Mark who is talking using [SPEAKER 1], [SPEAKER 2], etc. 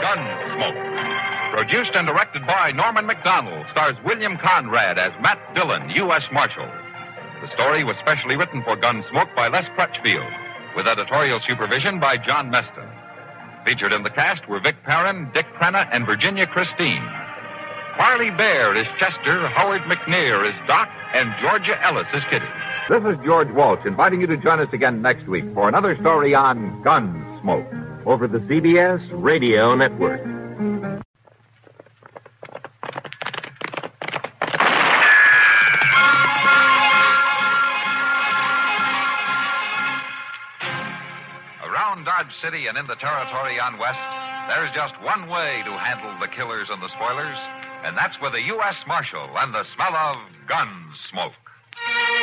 [SPEAKER 1] Gunsmoke. Produced and directed by Norman McDonald, stars William Conrad as Matt Dillon, U.S. Marshal. The story was specially written for Gunsmoke by Les Crutchfield, with editorial supervision by John Meston. Featured in the cast were Vic Perrin, Dick Crenna, and Virginia Christine. Marley Bear is Chester, Howard McNear is Doc, and Georgia Ellis is Kitty.
[SPEAKER 2] This is George Walsh inviting you to join us again next week for another story on Gunsmoke over the CBS Radio Network.
[SPEAKER 1] Around Dodge City and in the territory on West, there's just one way to handle the killers and the spoilers, and that's with a U.S. Marshal and the smell of gun smoke.